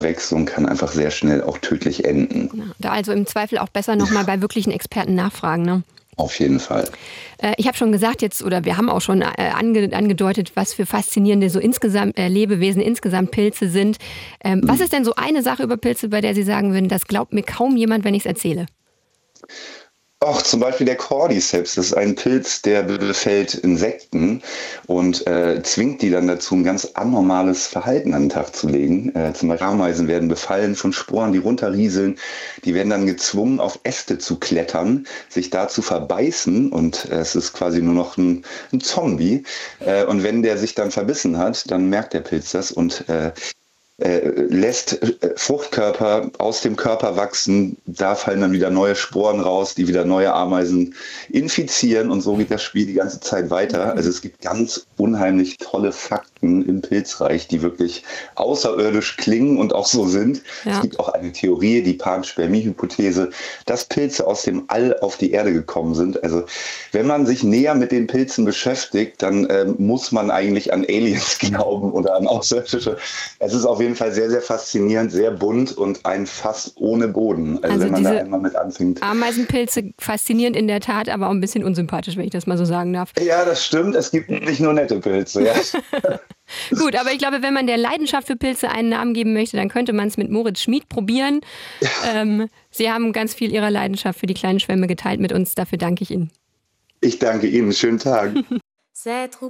Verwechslung kann einfach sehr schnell auch tödlich enden. Ja, da also im Zweifel auch besser nochmal bei wirklichen Experten nachfragen, ne? Auf jeden Fall. Ich habe schon gesagt jetzt, oder wir haben auch schon angedeutet, was für faszinierende so insgesamt Lebewesen, insgesamt Pilze sind. Was ist denn so eine Sache über Pilze, bei der Sie sagen würden, das glaubt mir kaum jemand, wenn ich es erzähle? Auch zum Beispiel der Cordyceps, das ist ein Pilz, der befällt Insekten und zwingt die dann dazu, ein ganz anormales Verhalten an den Tag zu legen. Zum Beispiel Ameisen werden befallen von Sporen, die runterrieseln. Die werden dann gezwungen, auf Äste zu klettern, sich da zu verbeißen und es ist quasi nur noch ein Zombie. Und wenn der sich dann verbissen hat, dann merkt der Pilz das und lässt Fruchtkörper aus dem Körper wachsen, da fallen dann wieder neue Sporen raus, die wieder neue Ameisen infizieren und so geht das Spiel die ganze Zeit weiter. Also es gibt ganz unheimlich tolle Fakten im Pilzreich, die wirklich außerirdisch klingen und auch so sind. Ja. Es gibt auch eine Theorie, die Panspermie-Hypothese, dass Pilze aus dem All auf die Erde gekommen sind. Also wenn man sich näher mit den Pilzen beschäftigt, dann muss man eigentlich an Aliens glauben oder an Außerirdische. Es ist auf jeden Fall sehr, sehr faszinierend, sehr bunt und ein Fass ohne Boden. Also wenn man da einmal mit anfängt. Ameisenpilze faszinierend in der Tat, aber auch ein bisschen unsympathisch, wenn ich das mal so sagen darf. Ja, das stimmt. Es gibt nicht nur nette Pilze. Ja. Gut, aber ich glaube, wenn man der Leidenschaft für Pilze einen Namen geben möchte, dann könnte man es mit Moritz Schmid probieren. Sie haben ganz viel Ihrer Leidenschaft für die kleinen Schwämme geteilt mit uns. Dafür danke ich Ihnen. Ich danke Ihnen. Schönen Tag.